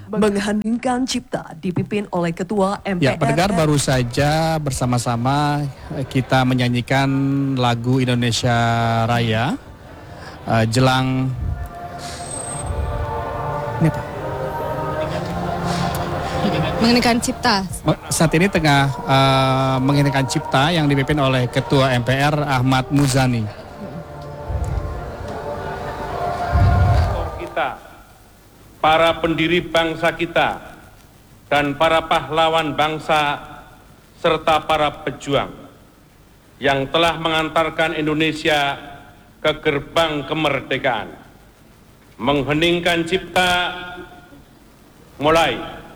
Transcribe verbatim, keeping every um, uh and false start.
Mengheningkan Cipta dipimpin oleh Ketua M P R. Ya, pendengar, baru saja bersama-sama kita menyanyikan lagu Indonesia Raya uh, jelang ini apa? Mengheningkan Cipta. Saat ini tengah uh, mengheningkan Cipta yang dipimpin oleh Ketua M P R Ahmad Muzani. Kita, para pendiri bangsa kita, dan para pahlawan bangsa, serta para pejuang yang telah mengantarkan Indonesia ke gerbang kemerdekaan. Mengheningkan Cipta mulai.